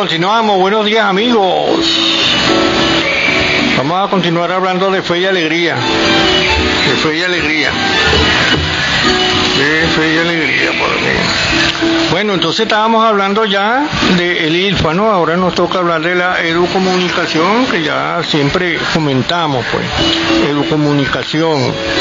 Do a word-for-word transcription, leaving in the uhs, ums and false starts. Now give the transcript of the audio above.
continuamos. Buenos días, amigos. Vamos a continuar hablando de fe y alegría. De fe y alegría. De fe y alegría, por mí. Bueno, entonces estábamos hablando ya del I L F A, ¿no? Ahora nos toca hablar de la educomunicación, que ya siempre comentamos, pues. Educomunicación.